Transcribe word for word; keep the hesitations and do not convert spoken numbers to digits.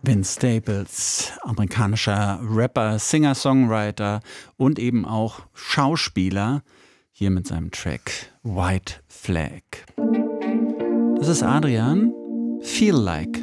Vince Staples, amerikanischer Rapper, Singer, Songwriter und eben auch Schauspieler, hier mit seinem Track White Flag. Das ist Adrian, Feel Like.